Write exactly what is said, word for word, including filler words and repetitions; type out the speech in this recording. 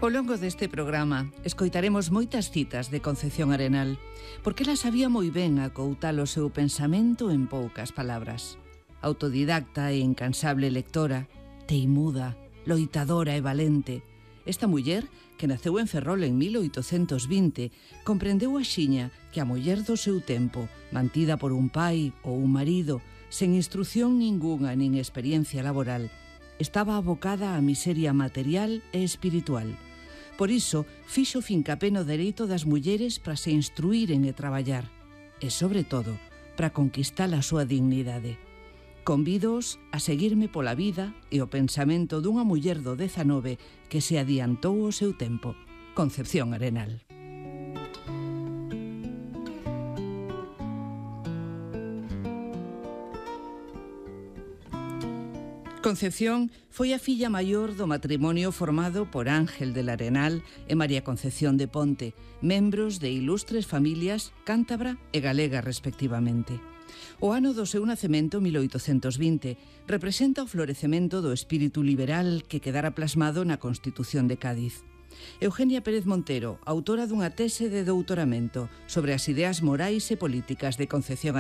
Ao longo deste programa escoitaremos moitas citas de Concepción Arenal, porque ela sabía moi ben acoutar o seu pensamento en poucas palabras. Autodidacta e incansable lectora, teimuda, loitadora e valente, esta muller, que naceu en Ferrol en mil oitocentos vinte, comprendeu axiña que a muller do seu tempo, mantida por un pai ou un marido, sen instrución ningunha nin experiencia laboral, estaba abocada á miseria material e espiritual. Por iso, fixo fincapé no dereito das mulleres para se instruíren e traballar, e, sobre todo, para conquistar a súa dignidade. Convídoos a seguirme pola vida e o pensamento dunha muller do dezanove que se adiantou o seu tempo, Concepción Arenal. Concepción foi a filla maior do matrimonio formado por Ángel del Arenal e María Concepción de Ponte, membros de ilustres familias cántabra e galega respectivamente. O ano do seu nacemento, mil oitocentos vinte, representa o florecemento do espírito liberal que quedara plasmado na Constitución de Cádiz. Eugenia Pérez Montero, autora dunha tese de doutoramento sobre as ideas morais e políticas de Concepción